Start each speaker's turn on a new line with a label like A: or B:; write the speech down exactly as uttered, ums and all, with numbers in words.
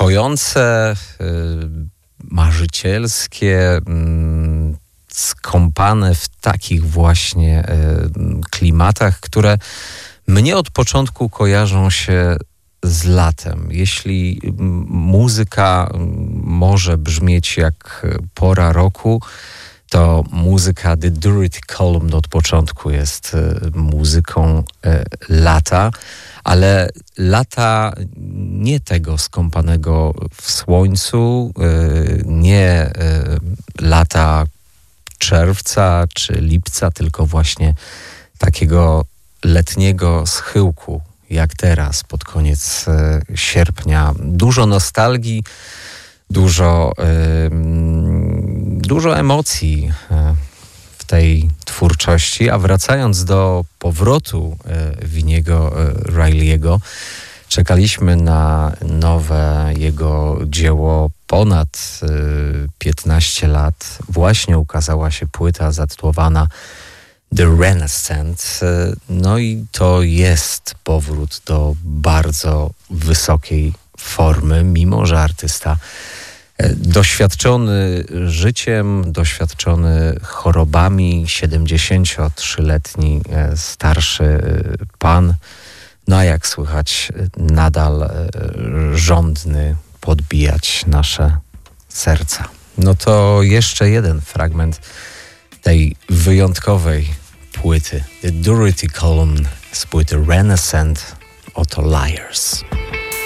A: pojące, marzycielskie, skąpane w takich właśnie klimatach, które mnie od początku kojarzą się z latem. Jeśli muzyka może brzmieć jak pora roku, to muzyka The Doherty Column od początku jest muzyką lata, ale lata nie tego skąpanego w słońcu, nie lata czerwca czy lipca, tylko właśnie takiego letniego schyłku, jak teraz, pod koniec sierpnia. Dużo nostalgii, dużo, dużo emocji w tej twórczości, a wracając do powrotu Viniego Reilly'ego, czekaliśmy na nowe jego dzieło ponad piętnaście lat. Właśnie ukazała się płyta zatytułowana The Renaissance. No i to jest powrót do bardzo wysokiej formy, mimo że artysta doświadczony życiem, doświadczony chorobami, siedemdziesięciotrzyletni starszy pan, no a jak słychać, nadal żądny podbijać nasze serca. No to jeszcze jeden fragment tej wyjątkowej płyty The Doherty Column z płyty Renaissance, oto Liars.